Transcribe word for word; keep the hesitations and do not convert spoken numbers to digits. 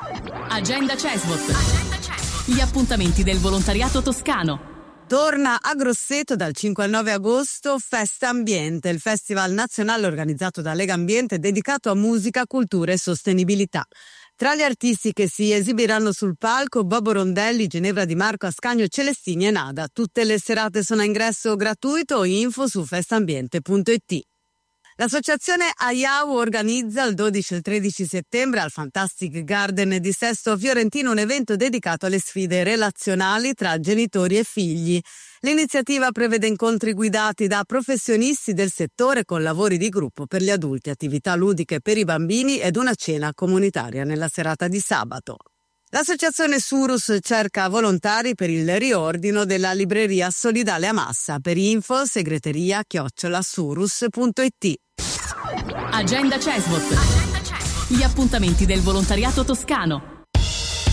Agenda Cesvot. Gli appuntamenti del volontariato toscano. Torna a Grosseto dal cinque al nove agosto Festa Ambiente, il festival nazionale organizzato da Lega Ambiente dedicato a musica, cultura e sostenibilità. Tra gli artisti che si esibiranno sul palco, Bobo Rondelli, Ginevra Di Marco, Ascanio, Celestini e Nada. Tutte le serate sono a ingresso gratuito, info su festambiente punto it. L'associazione AIAU organizza il dodici e il tredici settembre al Fantastic Garden di Sesto Fiorentino un evento dedicato alle sfide relazionali tra genitori e figli. L'iniziativa prevede incontri guidati da professionisti del settore con lavori di gruppo per gli adulti, attività ludiche per i bambini ed una cena comunitaria nella serata di sabato. L'associazione Surus cerca volontari per il riordino della libreria solidale a Massa. Per info segreteria chiocciola surus punto it. Agenda Cesvot. Gli appuntamenti del volontariato toscano.